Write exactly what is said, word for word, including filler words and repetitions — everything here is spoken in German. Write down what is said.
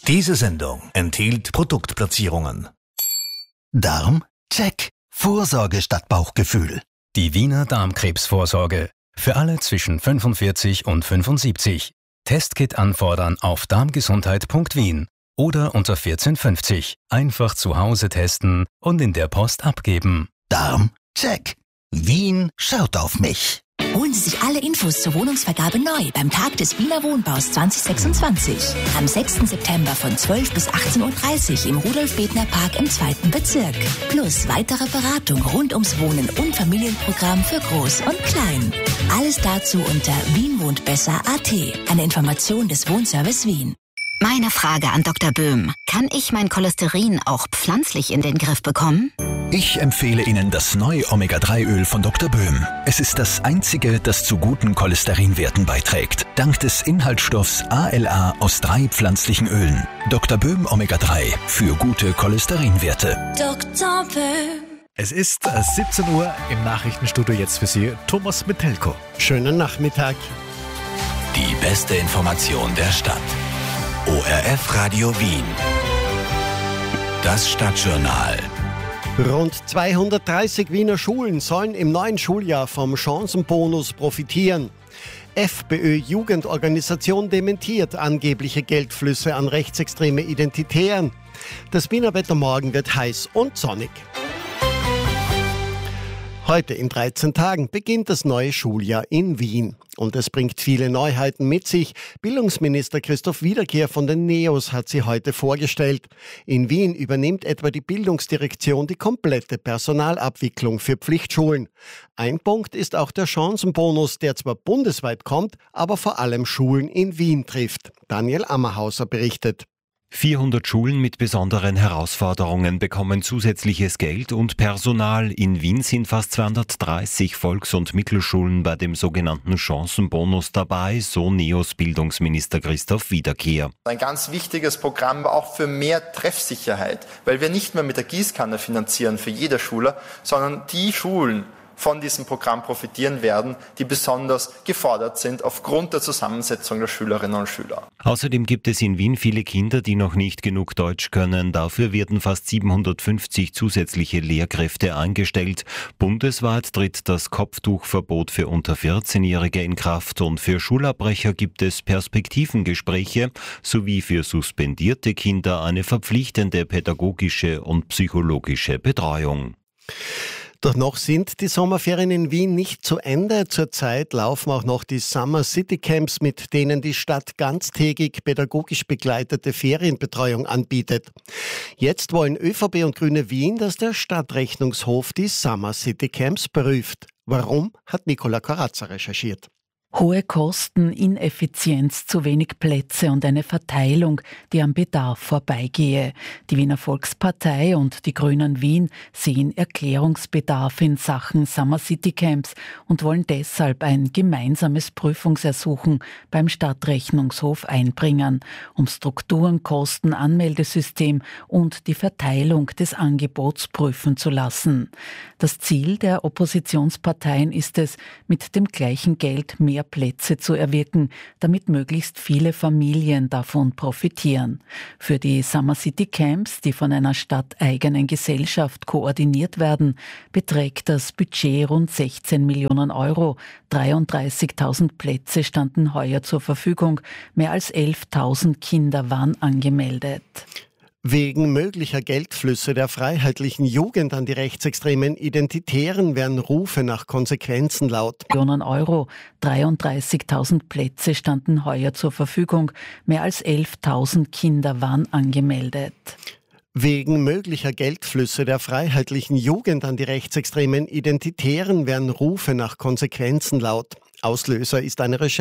Diese Sendung enthielt Produktplatzierungen. Darm? Check. Vorsorge statt Bauchgefühl. Die Wiener Darmkrebsvorsorge. Für alle zwischen fünfundvierzig und fünfundsiebzig. Testkit anfordern auf darmgesundheit punkt wien oder unter vierzehn fünfzig. Einfach zu Hause testen und in der Post abgeben. Darm? Check. Wien schaut auf mich. Holen Sie sich alle Infos zur Wohnungsvergabe neu beim Tag des Wiener Wohnbaus zwanzig sechsundzwanzig. Am sechsten September von zwölf bis achtzehn Uhr dreißig im Rudolf-Bethner-Park im zweiten Bezirk. Plus weitere Beratung rund ums Wohnen und Familienprogramm für Groß und Klein. Alles dazu unter wien wohnt besser punkt at. Eine Information des Wohnservice Wien. Meine Frage an Doktor Böhm. Kann ich mein Cholesterin auch pflanzlich in den Griff bekommen? Ich empfehle Ihnen das neue Omega drei Öl von Doktor Böhm. Es ist das einzige, das zu guten Cholesterinwerten beiträgt. Dank des Inhaltsstoffs A L A aus drei pflanzlichen Ölen. Doktor Böhm Omega drei für gute Cholesterinwerte. Doktor Böhm. Es ist siebzehn Uhr im Nachrichtenstudio, jetzt für Sie Thomas Metelko. Schönen Nachmittag. Die beste Information der Stadt. O R F Radio Wien. Das Stadtjournal. Rund zweihundertdreißig Wiener Schulen sollen im neuen Schuljahr vom Chancenbonus profitieren. FPÖ-Jugendorganisation dementiert angebliche Geldflüsse an rechtsextreme Identitären. Das Wiener Wetter morgen wird heiß und sonnig. Heute in dreizehn Tagen beginnt das neue Schuljahr in Wien. Und es bringt viele Neuheiten mit sich. Bildungsminister Christoph Wiederkehr von den NEOS hat sie heute vorgestellt. In Wien übernimmt etwa die Bildungsdirektion die komplette Personalabwicklung für Pflichtschulen. Ein Punkt ist auch der Chancenbonus, der zwar bundesweit kommt, aber vor allem Schulen in Wien trifft. Daniel Ammerhauser berichtet. vierhundert Schulen mit besonderen Herausforderungen bekommen zusätzliches Geld und Personal. In Wien sind fast zweihundertdreißig Volks- und Mittelschulen bei dem sogenannten Chancenbonus dabei, so NEOS Bildungsminister Christoph Wiederkehr. Ein ganz wichtiges Programm auch für mehr Treffsicherheit, weil wir nicht mehr mit der Gießkanne finanzieren für jede Schule, sondern die Schulen von diesem Programm profitieren werden, die besonders gefordert sind aufgrund der Zusammensetzung der Schülerinnen und Schüler. Außerdem gibt es in Wien viele Kinder, die noch nicht genug Deutsch können. Dafür werden fast siebenhundertfünfzig zusätzliche Lehrkräfte eingestellt. Bundesweit tritt das Kopftuchverbot für unter vierzehnjährige in Kraft und für Schulabbrecher gibt es Perspektivengespräche sowie für suspendierte Kinder eine verpflichtende pädagogische und psychologische Betreuung. Doch noch sind die Sommerferien in Wien nicht zu Ende. Zurzeit laufen auch noch die Summer City Camps, mit denen die Stadt ganztägig pädagogisch begleitete Ferienbetreuung anbietet. Jetzt wollen ÖVP und Grüne Wien, dass der Stadtrechnungshof die Summer City Camps prüft. Warum, hat Nicola Corazza recherchiert. Hohe Kosten, Ineffizienz, zu wenig Plätze und eine Verteilung, die am Bedarf vorbeigehe. Die Wiener Volkspartei und die Grünen Wien sehen Erklärungsbedarf in Sachen Summer City Camps und wollen deshalb ein gemeinsames Prüfungsersuchen beim Stadtrechnungshof einbringen, um Strukturen, Kosten, Anmeldesystem und die Verteilung des Angebots prüfen zu lassen. Das Ziel der Oppositionsparteien ist es, mit dem gleichen Geld mehr Plätze zu erwirken, damit möglichst viele Familien davon profitieren. Für die Summer City Camps, die von einer stadteigenen Gesellschaft koordiniert werden, beträgt das Budget rund sechzehn Millionen Euro. dreiunddreißigtausend Plätze standen heuer zur Verfügung. Mehr als elftausend Kinder waren angemeldet. Wegen möglicher Geldflüsse der freiheitlichen Jugend an die rechtsextremen Identitären werden Rufe nach Konsequenzen laut. Millionen Euro, dreiunddreißigtausend Plätze standen heuer zur Verfügung. Mehr als elftausend Kinder waren angemeldet. Wegen möglicher Geldflüsse der freiheitlichen Jugend an die rechtsextremen Identitären werden Rufe nach Konsequenzen laut. Auslöser ist eine Recherche